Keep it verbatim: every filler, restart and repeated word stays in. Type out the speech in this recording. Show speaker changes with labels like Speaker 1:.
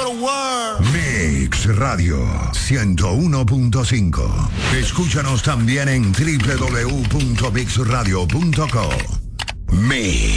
Speaker 1: the world.
Speaker 2: Mix Radio ciento uno punto cinco. Escúchanos también en doble u doble u doble u punto mix radio punto com. Mix.